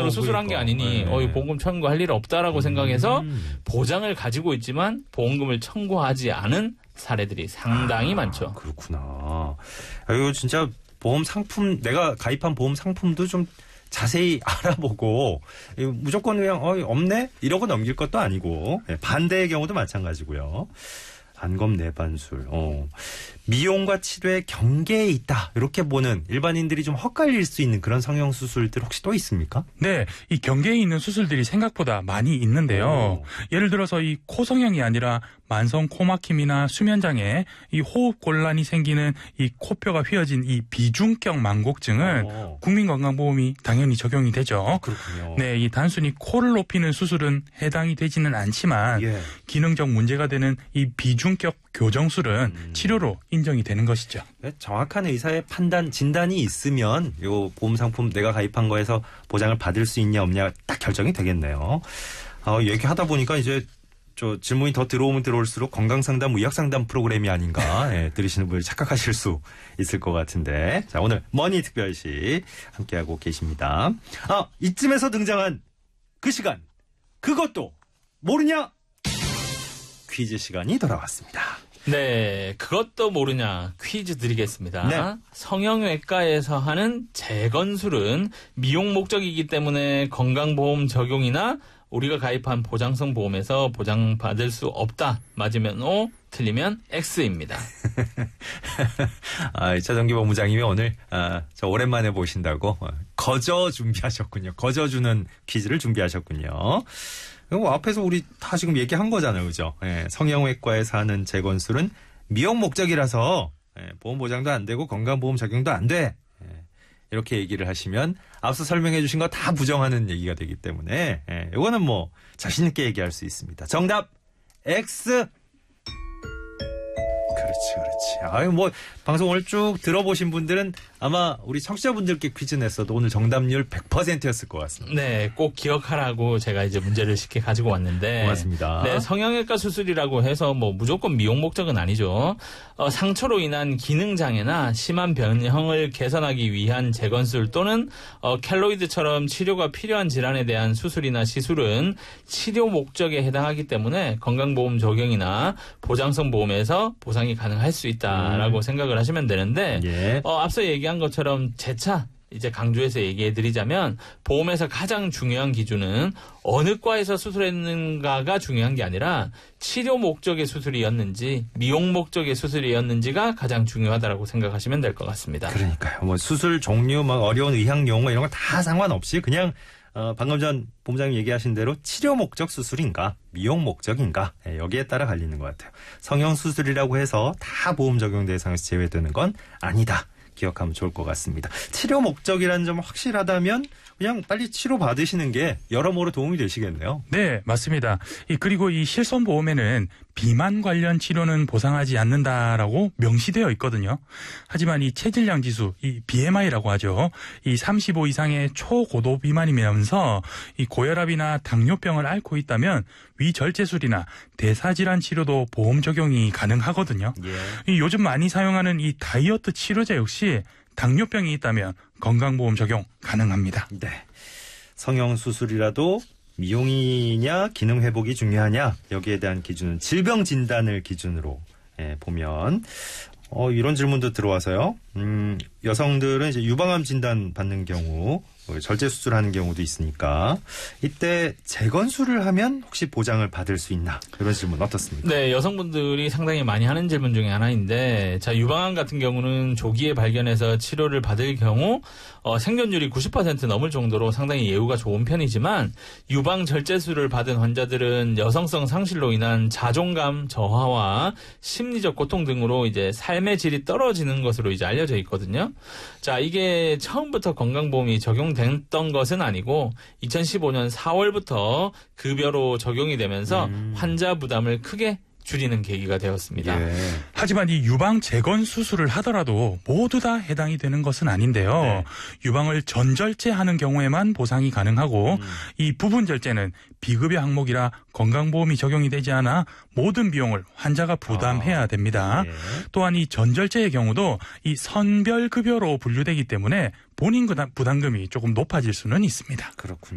제대로 수술한 게 아니니 네. 보험금 청구할 일 없다라고 생각해서 보장을 가지고 있지만 보험금을 청구하지 않은 사례들이 상당히 많죠. 그렇구나. 이거 진짜 보험 상품, 내가 가입한 보험 상품도 좀 자세히 알아보고 무조건 그냥 없네? 이러고 넘길 것도 아니고 반대의 경우도 마찬가지고요. 안검 내반술. 미용과 치료의 경계에 있다. 이렇게 보는 일반인들이 좀 헛갈릴 수 있는 그런 성형수술들 혹시 또 있습니까? 네, 이 경계에 있는 수술들이 생각보다 많이 있는데요. 예를 들어서 이 코성형이 아니라 만성 코막힘이나 수면장애, 이 호흡 곤란이 생기는 이 코뼈가 휘어진 이 비중격 망곡증은 국민건강보험이 당연히 적용이 되죠. 그렇군요. 네, 이 단순히 코를 높이는 수술은 해당이 되지는 않지만 기능적 문제가 되는 이 비중격 교정술은 치료로 인정이 되는 것이죠. 정확한 의사의 판단, 진단이 있으면 요 보험 상품 내가 가입한 거에서 보장을 받을 수 있냐 없냐 딱 결정이 되겠네요. 얘기하다 보니까 이제 질문이 더 들어오면 들어올수록 건강상담, 의학상담 프로그램이 아닌가 들으시는 분들이 착각하실 수 있을 것 같은데 자 오늘 머니특별시 함께하고 계십니다. 이쯤에서 등장한 그 시간 그것도 모르냐? 퀴즈 시간이 돌아왔습니다. 네, 그것도 모르냐 퀴즈 드리겠습니다. 네. 성형외과에서 하는 재건술은 미용 목적이기 때문에 건강보험 적용이나 우리가 가입한 보장성 보험에서 보장받을 수 없다. 맞으면 O, 틀리면 X입니다. 이차정기 본부장님이 오늘 저 오랜만에 보신다고 거저 준비하셨군요. 거저주는 퀴즈를 준비하셨군요. 앞에서 우리 다 지금 얘기한 거잖아요. 그죠? 성형외과에서 하는 재건술은 미용 목적이라서 보험 보장도 안 되고 건강보험 적용도 안 돼. 이렇게 얘기를 하시면 앞서 설명해 주신 거 다 부정하는 얘기가 되기 때문에 이거는 뭐 자신 있게 얘기할 수 있습니다. 정답 X. 그렇지. 방송 오늘 쭉 들어보신 분들은 아마 우리 청취자분들께 퀴즈 냈어도 오늘 정답률 100%였을 것 같습니다. 네, 꼭 기억하라고 제가 이제 문제를 쉽게 가지고 왔는데. 고맙습니다. 네, 성형외과 수술이라고 해서 무조건 미용 목적은 아니죠. 상처로 인한 기능장애나 심한 변형을 개선하기 위한 재건술 또는 켈로이드처럼 치료가 필요한 질환에 대한 수술이나 시술은 치료 목적에 해당하기 때문에 건강보험 적용이나 보장성 보험에서 보상이 가능할 수 있다라고 생각을 하시면 되는데 앞서 얘기한 것처럼 재차 이제 강조해서 얘기해드리자면 보험에서 가장 중요한 기준은 어느 과에서 수술했는가가 중요한 게 아니라 치료 목적의 수술이었는지 미용 목적의 수술이었는지가 가장 중요하다라고 생각하시면 될 것 같습니다. 그러니까요. 수술 종류, 어려운 의학 용어 이런 거 다 상관없이 그냥 방금 전 본부장님 얘기하신 대로 치료 목적 수술인가 미용 목적인가 여기에 따라 갈리는 것 같아요. 성형수술이라고 해서 다 보험 적용 대상에서 제외되는 건 아니다. 기억하면 좋을 것 같습니다. 치료 목적이라는 점 확실하다면 그냥 빨리 치료 받으시는 게 여러모로 도움이 되시겠네요. 네, 맞습니다. 그리고 이 실손보험에는 비만 관련 치료는 보상하지 않는다라고 명시되어 있거든요. 하지만 이 체질량 지수, 이 BMI라고 하죠. 이 35 이상의 초고도 비만이면서 이 고혈압이나 당뇨병을 앓고 있다면 위절제술이나 대사질환 치료도 보험 적용이 가능하거든요. 이 요즘 많이 사용하는 이 다이어트 치료제 역시 당뇨병이 있다면 건강보험 적용 가능합니다. 네. 성형수술이라도 미용이냐 기능회복이 중요하냐 여기에 대한 기준은 질병진단을 기준으로 보면 이런 질문도 들어와서요. 여성들은 이제 유방암 진단 받는 경우 절제 수술하는 경우도 있으니까 이때 재건술을 하면 혹시 보장을 받을 수 있나 이런 질문 어떻습니까? 네, 여성분들이 상당히 많이 하는 질문 중에 하나인데 유방암 같은 경우는 조기에 발견해서 치료를 받을 경우 생존율이 90% 넘을 정도로 상당히 예후가 좋은 편이지만 유방 절제술을 받은 환자들은 여성성 상실로 인한 자존감 저하와 심리적 고통 등으로 이제 삶의 질이 떨어지는 것으로 이제 알려져 있거든요. 이게 처음부터 건강보험이 적용됐던 것은 아니고 2015년 4월부터 급여로 적용이 되면서 환자 부담을 크게 줄이는 계기가 되었습니다. 하지만 이 유방 재건 수술을 하더라도 모두 다 해당이 되는 것은 아닌데요. 유방을 전절제하는 경우에만 보상이 가능하고 이 부분 절제는 비급여 항목이라 건강보험이 적용이 되지 않아 모든 비용을 환자가 부담해야 됩니다. 또한 이 전절제의 경우도 이 선별급여로 분류되기 때문에 본인 부담금이 조금 높아질 수는 있습니다. 그렇군요.